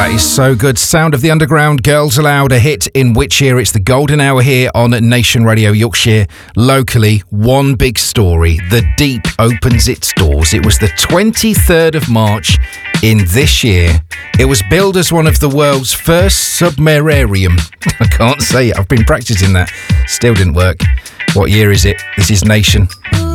That is so good. Sound of the Underground, Girls Aloud, a hit in which year? It's the golden hour here on Nation Radio Yorkshire. Locally, one big story. The Deep opens its doors. It was the 23rd of March in this year. It was billed as one of the world's first submararium. I can't say it. I've been practicing that. Still didn't work. What year is it? This is Nation.